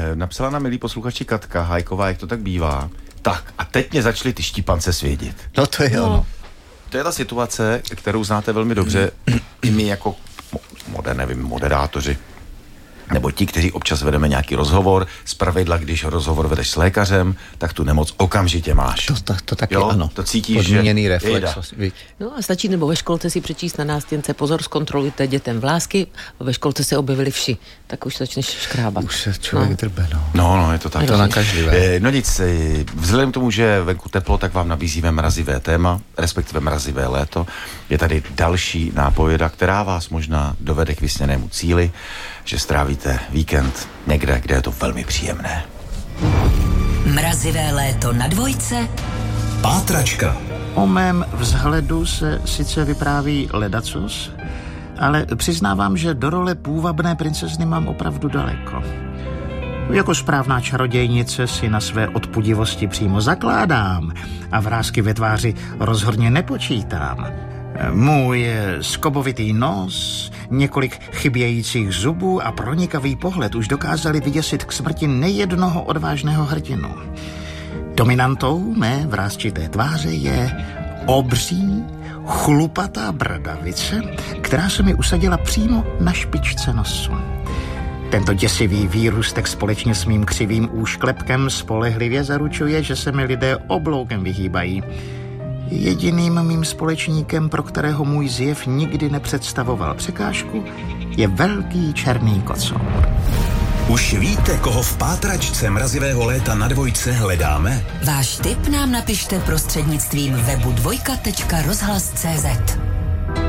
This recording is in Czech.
Napsala nám milí posluchači Katka Hajková, jak to tak bývá. Tak, a teď mě začaly ty štípance svědět. No to je ono. To je ta situace, kterou znáte velmi dobře, i my jako moderátoři, nebo ti, kteří občas vedeme nějaký rozhovor, zpravidla, když rozhovor vedeš s lékařem, tak tu nemoc okamžitě máš. To taky jo? ano. To cítíš, podmíněný že reflex. No a stačí, nebo ve školce si přečíst na nástěnce: pozor, zkontrolujte dětem vlásky. Ve školce se objevily vši. Tak už začneš škrábat. Už se člověk drbe, no. No, je to tak. To nakažlivé. No nic, vzhledem k tomu, že je venku teplo, tak vám nabízíme mrazivé téma, respektive mrazivé léto. Je tady další nápověda, která vás možná dovede k vysněnému cíli, že strávíte víkend někde, kde je to velmi příjemné. Mrazivé léto na Dvojce. Pátračka. O mém vzhledu se sice vypráví ledacos, ale přiznávám, že do role půvabné princezny mám opravdu daleko. Jako správná čarodějnice si na své odpudivosti přímo zakládám a vrásky ve tváři rozhodně nepočítám. Můj skobovitý nos, několik chybějících zubů a pronikavý pohled už dokázali vyděsit k smrti nejednoho odvážného hrdinu. Dominantou mé vrásčité tváře je obří, chlupatá bradavice, která se mi usadila přímo na špičce nosu. Tento děsivý výrůstek společně s mým křivým úšklepkem spolehlivě zaručuje, že se mi lidé obloukem vyhýbají. Jediným mým společníkem, pro kterého můj zjev nikdy nepředstavoval překážku, je velký černý kocour. Už víte, koho v pátračce mrazivého léta na Dvojce hledáme? Váš tip nám napište prostřednictvím webu dvojka.rozhlas.cz.